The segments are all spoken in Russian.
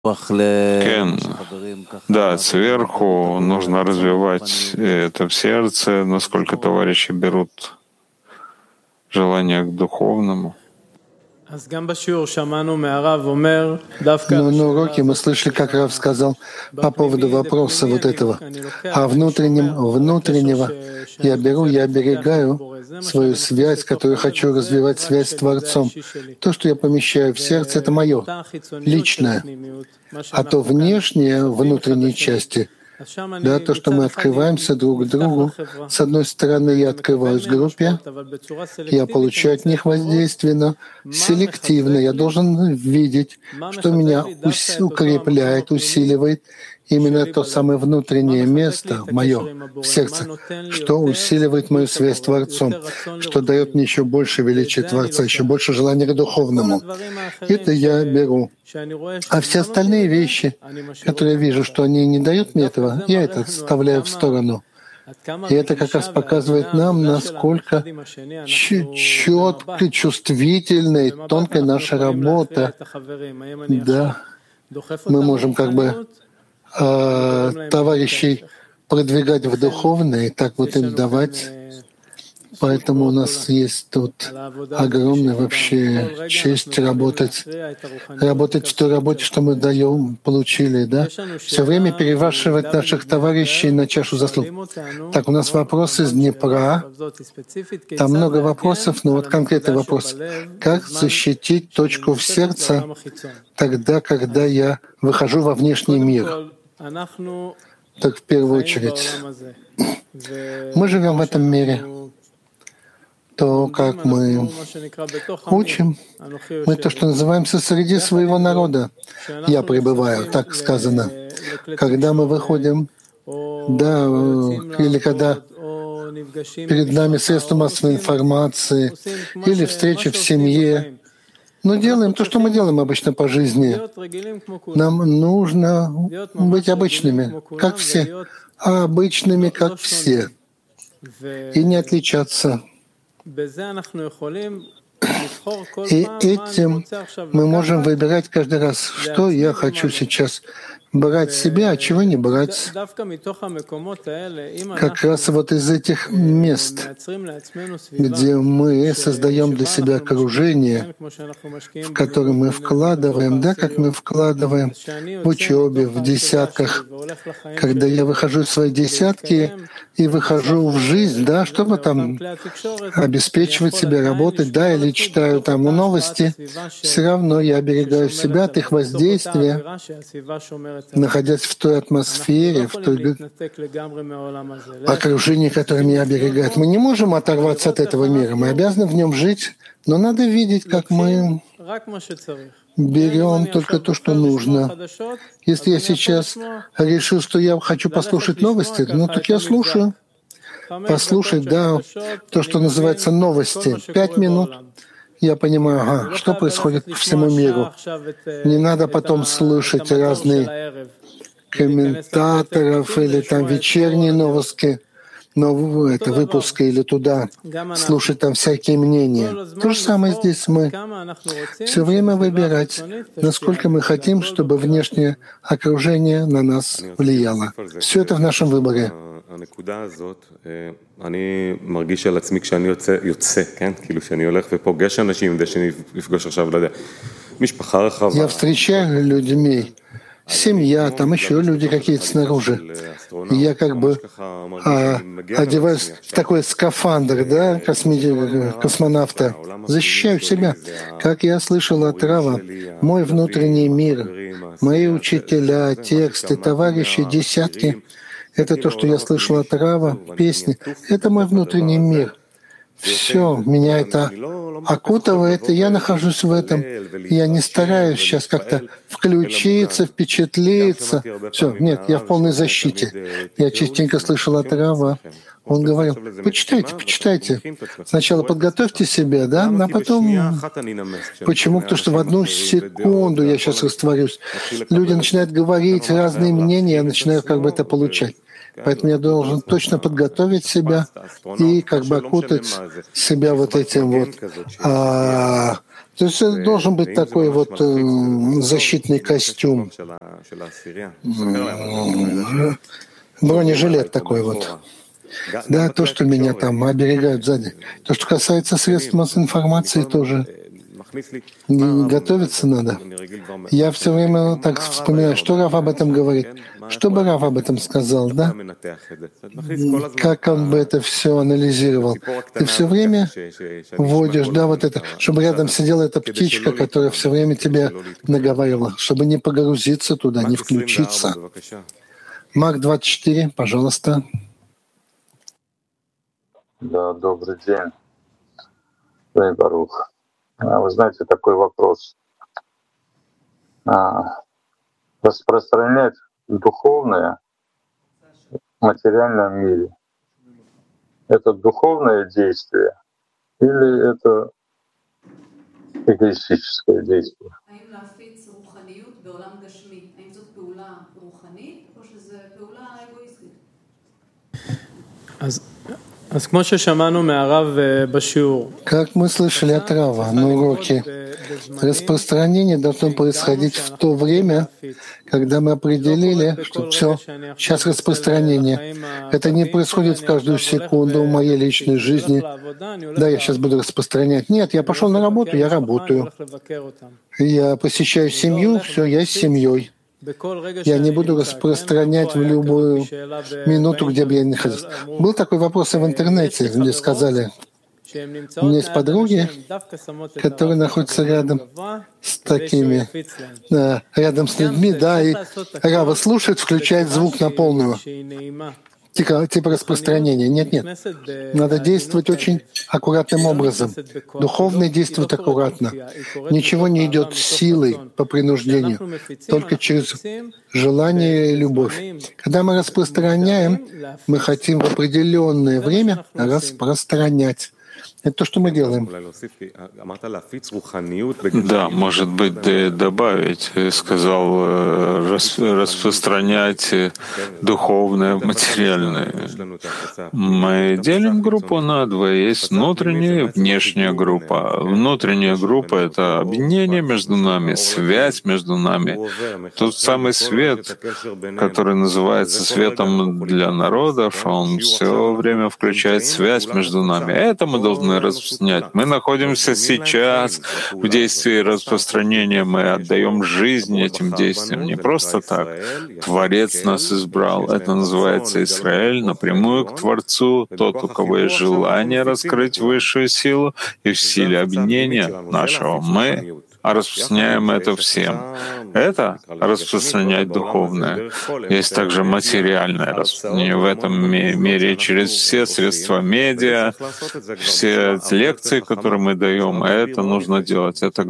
Кен. Да, сверху нужно развивать это в сердце, насколько товарищи берут желание к духовному. Но на уроке мы слышали, как Рав сказал по поводу вопроса вот этого. А внутреннего я оберегаю свою связь, которую хочу развивать, связь с Творцом. То, что я помещаю в сердце, это мое, личное. А то внешнее, внутренней части, да, то, что мы открываемся друг к другу. С одной стороны, я открываюсь в группе, я получаю от них воздействие, но селективно. Я должен видеть, что меня укрепляет, усиливает именно то самое внутреннее место, мое, в сердце, что усиливает мою связь с Творцом, что дает мне еще больше величия Творца, еще больше желания к духовному. Это я беру. А все остальные вещи, которые я вижу, что они не дают мне этого, я это оставляю в сторону. И это как раз показывает нам, насколько четко, чувствительная и тонкая наша работа. Да, мы можем как бы товарищей продвигать в духовное и так вот им давать. Поэтому у нас есть тут огромная вообще честь работать в той работе, что мы даем, получили, да? Все время перевешивать наших товарищей на чашу заслуг. Так, у нас вопрос из Днепра. Там много вопросов, но вот конкретный вопрос. Как защитить точку в сердце тогда, когда я выхожу во внешний мир? Так, в первую очередь, мы живем в этом мире. То, как мы учим, мы то, что называемся среди своего народа. Я пребываю, так сказано. Когда мы выходим, да, или когда перед нами средства массовой информации, или встречи в семье, но делаем то, что мы делаем обычно по жизни. Нам нужно быть обычными, как все, а обычными, как все, и не отличаться. И этим мы можем выбирать каждый раз, что я хочу сейчас брать себе, а чего не брать. Как раз вот из этих мест, где мы создаем для себя окружение, в которое мы вкладываем, да, как мы вкладываем в учебе, в десятках, когда я выхожу в свои десятки и выхожу в жизнь, да, чтобы там обеспечивать себя, работать, да, или читаю там новости, все равно я оберегаю себя от их воздействия, находясь в той атмосфере, в той окружении, которое меня оберегает. Мы не можем оторваться от этого мира, мы обязаны в нем жить, но надо видеть, как мы берем только то, что нужно. Если я сейчас решил, что я хочу послушать новости, ну так я слушаю. Послушать, да, то, что называется новости. 5 минут. Я понимаю, ага, что происходит по всему миру. Не надо потом слушать разные комментаторов или там вечерние новости, выпуски или туда, слушать там всякие мнения. То же самое здесь мы. Все время выбирать, насколько мы хотим, чтобы внешнее окружение на нас влияло. Все это в нашем выборе. אני מרגיש על עצמי כשאני יוצא, כן? כאילו שאני הולך ופוגש אנשים, יודע שאני אפגוש עכשיו, לא יודע, משפחה רחבה. Я встречаю людьми, семья, там еще люди какие-то снаружи. И я как бы одеваюсь в такой скафандр, да, космонавта, защищаю себя. Как я слышал от Рава, мой внутренний мир, мои учителя, тексты, товарищи, десятки — это то, что я слышал от Рава, песни. Это мой внутренний мир. Все, меня это окутывает, и я нахожусь в этом. Я не стараюсь сейчас как-то включиться, впечатлиться. Все, нет, я в полной защите. Я частенько слышал от Рава. Он говорил, почитайте. Сначала подготовьте себя, да, а потом... Почему? Потому что в одну секунду я сейчас растворюсь. Люди начинают говорить разные мнения, я начинаю как бы это получать. Поэтому я должен точно подготовить себя и как бы окутать себя вот этим вот То есть это должен быть такой вот защитный костюм, бронежилет такой вот. Да, то, что меня там оберегают сзади. То, что касается средств массовой информации, тоже готовиться надо. Я все время так вспоминаю, что Рав об этом говорит. Что бы Рав об этом сказал, да? Как он бы это все анализировал. Ты все время вводишь, да, вот это, чтобы рядом сидела эта птичка, которая все время тебе наговаривала, чтобы не погрузиться туда, не включиться. Мак 24, пожалуйста. Да, добрый день. Дай Барух. Вы знаете, такой вопрос. Распространять духовное в материальном мире — это духовное действие или это эгоистическое действие? Как мы слышали от Рава на уроке, распространение должно происходить в то время, когда мы определили, что все, сейчас распространение. Это не происходит в каждую секунду в моей личной жизни. Да, я сейчас буду распространять. Нет, я пошел на работу, я работаю. Я посещаю семью, все, я с семьей. Я не буду распространять в любую минуту, где бы я ни находился. Был такой вопрос в интернете, где сказали, у меня есть подруги, которые находятся рядом с такими, рядом с людьми, да, и Рава слушает, включает звук на полную. Типа распространения. Нет. Надо действовать очень аккуратным образом. Духовное действует аккуратно. Ничего не идет силой по принуждению, только через желание и любовь. Когда мы распространяем, мы хотим в определенное время распространять. Это то, что мы делаем. Да, может быть, добавить, сказал, распространять духовное, материальное. Мы делим группу на два. Есть внутренняя и внешняя группа. Внутренняя группа — это объединение между нами, связь между нами. Тот самый свет, который называется светом для народов, он все время включает связь между нами. Это мы должны распространять. Мы находимся сейчас в действии распространения, мы отдаем жизнь этим действиям. Не просто так. Творец нас избрал. Это называется Израиль, напрямую к Творцу. Тот, у кого есть желание раскрыть высшую силу, и в силе объединения нашего мы распространяем это всем. Это распространять духовное. Есть также материальное распространение в этом мире через все средства медиа, все лекции, которые мы даем. Это нужно делать. Это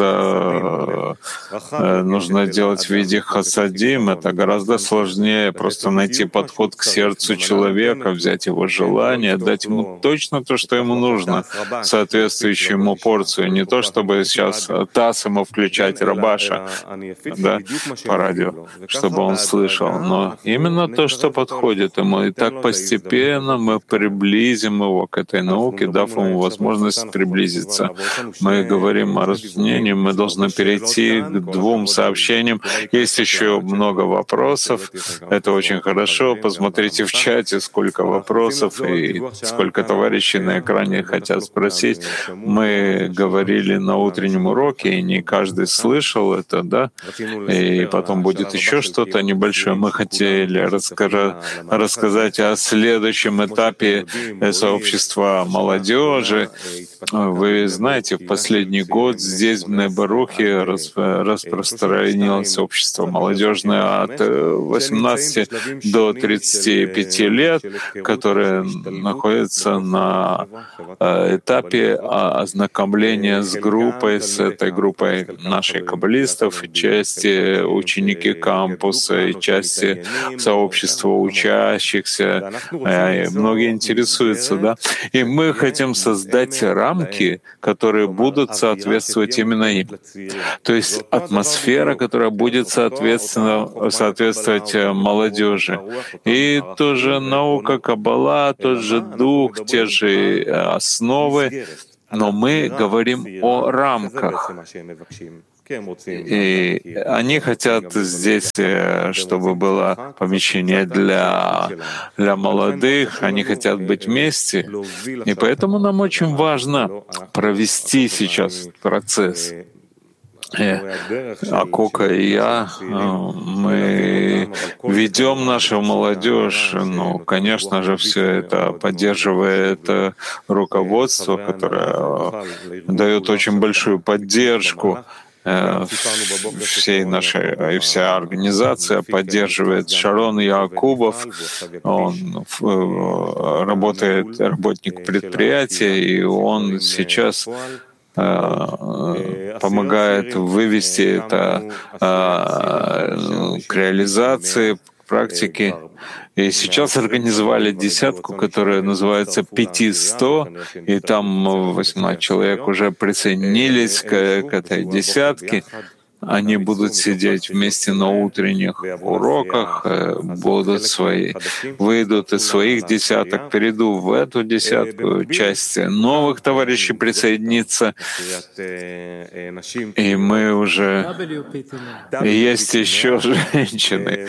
гораздо нужно делать в виде хасадим. Это гораздо сложнее просто найти подход к сердцу человека, взять его желание, дать ему точно то, что ему нужно, соответствующую ему порцию. Не то, чтобы сейчас таз ему включать рабаша, да, по радио, чтобы он слышал, но именно то, что подходит ему. И так постепенно мы приблизим его к этой науке, дав ему возможность приблизиться. Мы говорим о распространении, мы должны перейти к двум сообщениям. Есть еще много вопросов. Это очень хорошо. Посмотрите в чате, сколько вопросов и сколько товарищей на экране хотят спросить. Мы говорили на утреннем уроке, и не каждый слышал это, да? И потом будет еще что-то небольшое. Мы хотели рассказать о следующем этапе сообщества молодежи. Вы знаете, в последний год здесь, в Ней-Барухе, распространилось общество молодежное от 18 до 35 лет, которое находится на этапе ознакомления с группой, с этой группой наших каббалистов, части ученики кампуса и части сообщества учащихся. Многие интересуются, да? И мы хотим создать рамки, которые будут соответствовать именно им. То есть атмосфера, которая будет соответствовать молодежи. И тоже наука Каббала, тот же дух, те же основы, Но мы говорим о рамках. И они хотят здесь, чтобы было помещение для молодых, они хотят быть вместе. И поэтому нам очень важно провести сейчас процесс. Акока и я, мы ведем нашу молодежь, конечно же, все это поддерживает руководство, которое дает очень большую поддержку всей нашей, и вся организация поддерживает. Шарон Якубов, он работник предприятия, и он сейчас помогает вывести это к реализации, к практике. И сейчас организовали десятку, которая называется 500, и там 18 человек уже присоединились к этой десятке. Они будут сидеть вместе на утренних уроках, выйдут из своих десяток, перейду в эту десятку, часть новых товарищей присоединится. И мы уже... Есть еще женщины,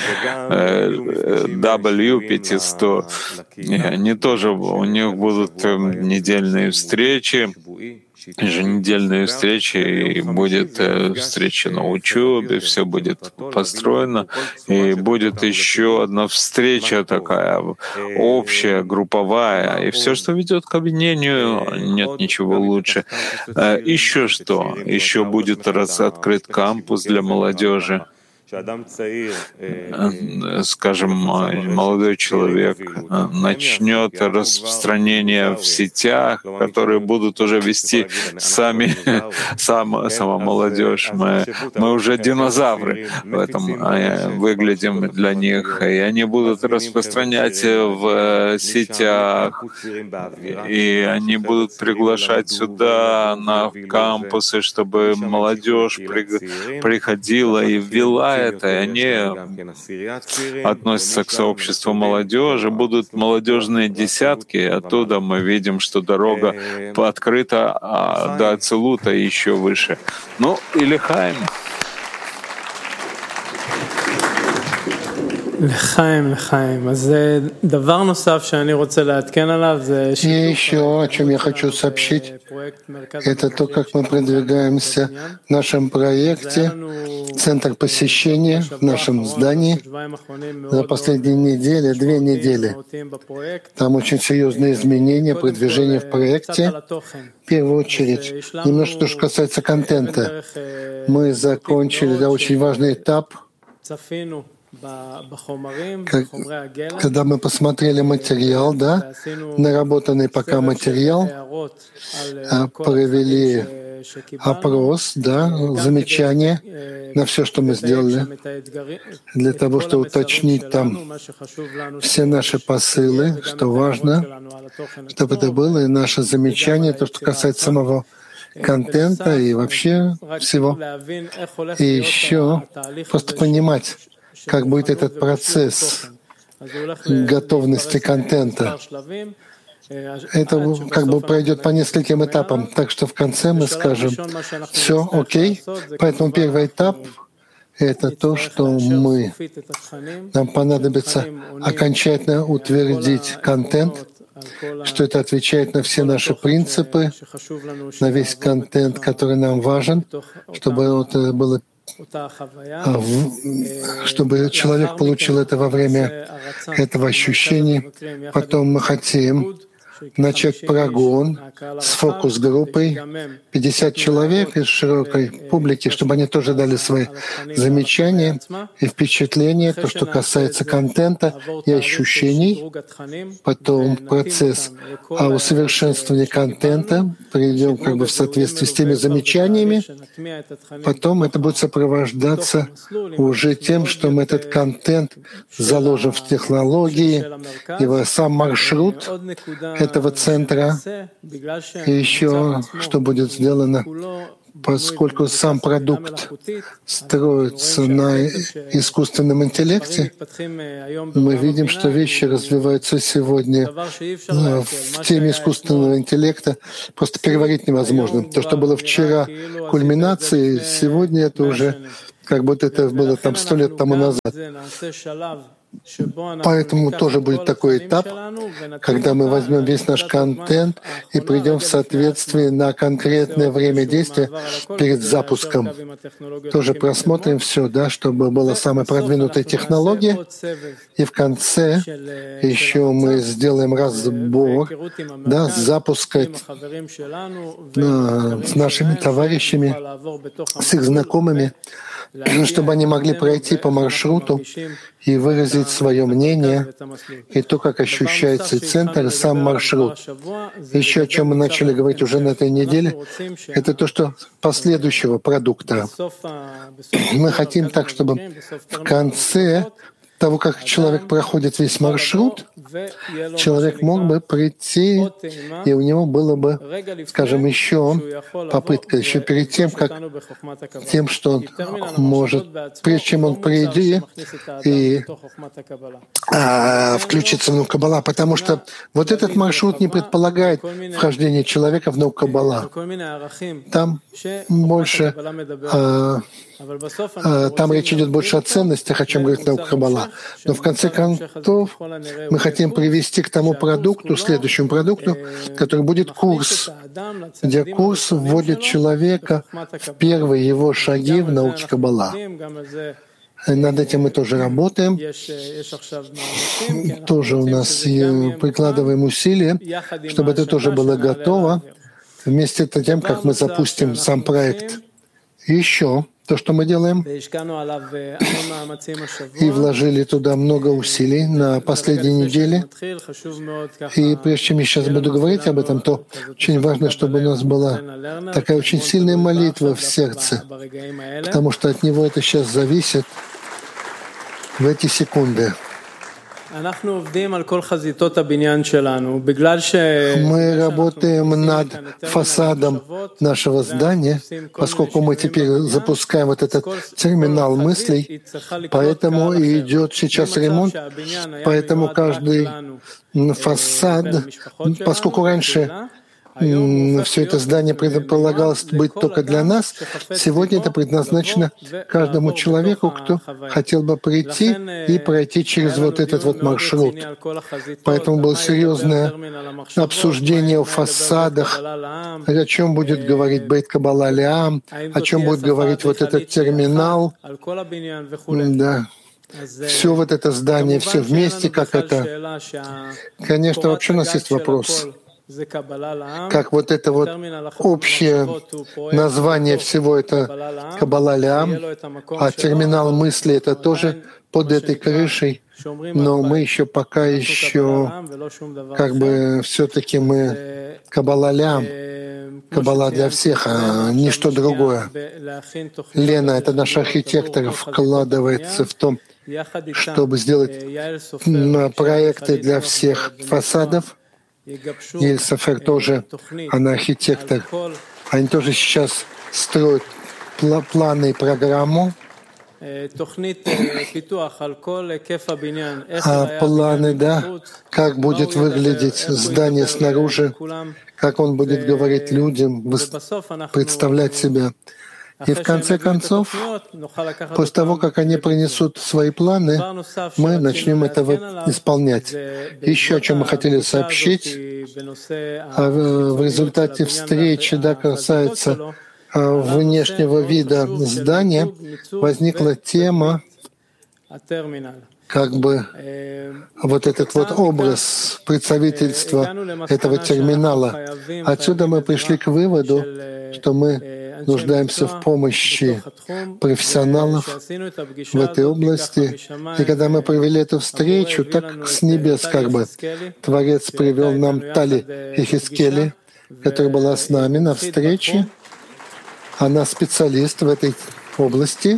W500. Они тоже, у них будут недельные встречи, еженедельные встречи, и будет встреча на учебе, все будет построено, и будет еще одна встреча такая общая, групповая, и все, что ведет к объединению, нет ничего лучше. Еще что? Еще будет открыт кампус для молодежи. Скажем, молодой человек начнет распространение в сетях, которые будут уже вести сама молодежь. Мы уже динозавры в этом выглядим для них, и они будут распространять в сетях, и они будут приглашать сюда на кампусы, чтобы молодежь приходила и ввела это, и они относятся к сообществу молодежи, будут молодежные десятки, и оттуда мы видим, что дорога открыта до Ацилута и еще выше. И Лехаим. И еще о чем я хочу сообщить, это то, как мы продвигаемся в нашем проекте, центр посещения в нашем здании за последние 2 недели. Там очень серьезные изменения, продвижение в проекте. В первую очередь, немножко что касается контента. Мы закончили очень важный этап, когда мы посмотрели материал, наработанный пока материал, провели опрос, замечания на все, что мы сделали, для того, чтобы уточнить там все наши посылы, что важно, чтобы это было, и наше замечание, то, что касается самого контента и вообще всего. И еще просто понимать, как будет этот процесс готовности контента. Это пройдет по нескольким этапам. Так что в конце мы скажем, все окей. Поэтому первый этап — это то, что нам понадобится окончательно утвердить контент, что это отвечает на все наши принципы, на весь контент, который нам важен, чтобы это было, чтобы человек получил это во время этого ощущения. Потом мы хотим начать прогон с фокус-группой, 50 человек из широкой публики, чтобы они тоже дали свои замечания и впечатления, то, что касается контента и ощущений. Потом процесс усовершенствования контента, придем в соответствии с теми замечаниями. Потом это будет сопровождаться уже тем, что мы этот контент заложим в технологии и в сам маршрут этого центра. И еще что будет сделано, поскольку сам продукт строится на искусственном интеллекте, мы видим, что вещи развиваются сегодня в теме искусственного интеллекта. Просто переварить невозможно. То, что было вчера кульминацией, сегодня это уже как будто это было там 100 лет тому назад. Поэтому тоже будет такой этап, когда мы возьмем весь наш контент и придем в соответствии на конкретное время действия перед запуском. Тоже просмотрим все, да, чтобы была самая продвинутая технология. И в конце еще мы сделаем разбор, да, запуска с нашими товарищами, с их знакомыми, чтобы они могли пройти по маршруту и выразить свое мнение, и то, как ощущается центр, и сам маршрут. Еще о чем мы начали говорить уже на этой неделе, это то, что последующего продукта. Мы хотим так, чтобы в конце того, как человек проходит весь маршрут, человек мог бы прийти, и у него было бы, скажем, еще попытка, еще перед тем, что он может, прежде чем он придет и включиться в науку Каббала, потому что вот этот маршрут не предполагает вхождение человека в науку Каббала. Там больше там речь идет больше о ценностях, о чем говорит наука Каббала. Но в конце концов мы хотим привести к тому продукту, следующему продукту, который будет курс, где курс вводит человека в первые его шаги в науке Каббала. Над этим мы тоже работаем. Тоже у нас прикладываем усилия, чтобы это тоже было готово, вместе с тем, как мы запустим сам проект. И еще то, что мы делаем, и вложили туда много усилий на последней неделе. И прежде чем я сейчас буду говорить об этом, то очень важно, чтобы у нас была такая очень сильная молитва в сердце, потому что от него это сейчас зависит в эти секунды. Мы работаем над фасадом нашего здания, поскольку мы теперь запускаем вот этот терминал мыслей, поэтому идет сейчас ремонт, поэтому каждый фасад, поскольку раньше все это здание предполагалось быть только для нас, сегодня это предназначено каждому человеку, кто хотел бы прийти и пройти через вот этот вот маршрут. Поэтому было серьезное обсуждение о фасадах, о чем будет говорить Бейт Каббала Леам, о чем будет говорить вот этот терминал. Да. Все вот это здание, все вместе, как это. Конечно, вообще у нас есть вопрос. Как вот это вот общее название всего это Каббала Леам, а терминал мысли это тоже под этой крышей, но мы еще пока еще как бы все-таки мы Каббала Леам, Каббала для всех, а ничто другое. Лена, это наш архитектор, вкладывается в том, чтобы сделать проекты для всех фасадов. И Софер тоже, она архитектор. Они тоже сейчас строят планы и программу. Планы, да, как будет выглядеть здание снаружи, как он будет говорить людям, представлять себя. И в конце концов, после того, как они принесут свои планы, мы начнем это исполнять. Еще о чем мы хотели сообщить, в результате встречи, да, касается внешнего вида здания, возникла тема, как бы вот этот вот образ представительства этого терминала. Отсюда мы пришли к выводу, что мы нуждаемся в помощи профессионалов в этой области. И когда мы провели эту встречу, так с небес как бы Творец привел нам Тали Ихискели, которая была с нами на встрече. Она специалист в этой области,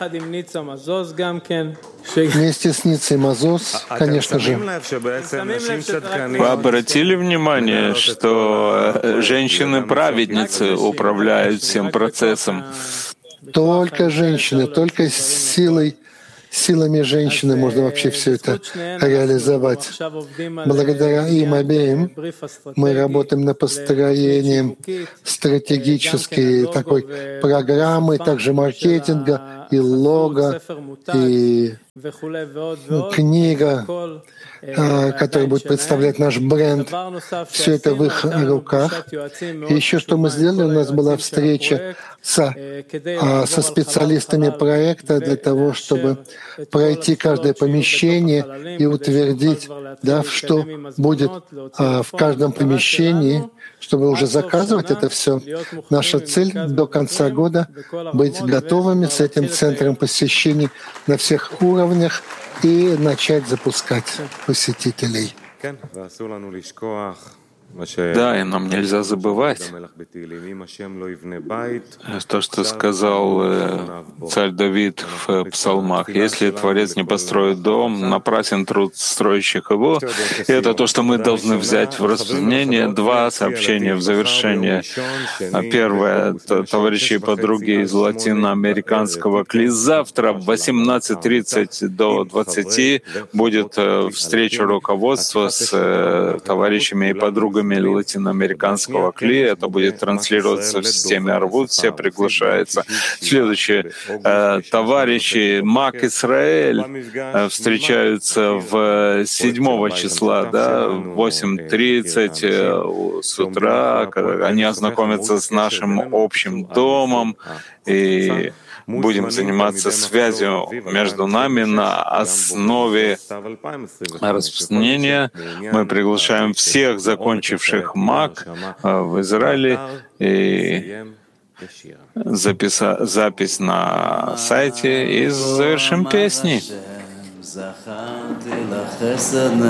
вместе с Ницей Мазос, конечно же. Вы обратили внимание, что женщины-праведницы управляют всем процессом? Только женщины, только силами женщины можно вообще все это реализовать. Благодаря им обеим мы работаем над построением стратегической такой программы, также маркетинга и лого, и книга, которая будет представлять наш бренд. Все это в их руках. И еще что мы сделали, у нас была встреча со специалистами проекта для того, чтобы пройти каждое помещение и утвердить, да, что будет в каждом помещении, чтобы уже заказывать это все. Наша цель до конца года — быть готовыми с этим центром посещений на всех уровнях и начать запускать посетителей. Да, и нам нельзя забывать то, что сказал царь Давид в псалмах. Если Творец не построит дом, напрасен труд строящих его. И это то, что мы должны взять в распространение. Два сообщения в завершение. Первое. Товарищи и подруги из латиноамериканского КЛИ. Завтра в 18:30 до 20 будет встреча руководства с товарищами и подругами латиноамериканского КЛИ. Это будет транслироваться в системе Арвуд, все приглашаются. Следующее. Товарищи МАК Израиль встречаются 7 числа, да, в 8:30 с утра. Они ознакомятся с нашим общим домом и будем заниматься связью между нами на основе распространения. Мы приглашаем всех закончивших МАК в Израиле, и запись на сайте, и завершим песни.